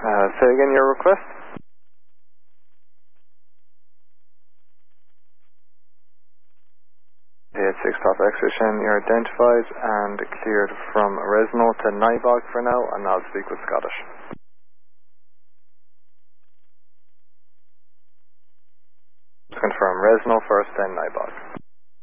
Say again your request? Yeah, 6 Papa X-ray Shen, you're identified and cleared from Resno to Nybog for now, and I'll speak with Scottish. Confirm Resno first, then Nybog.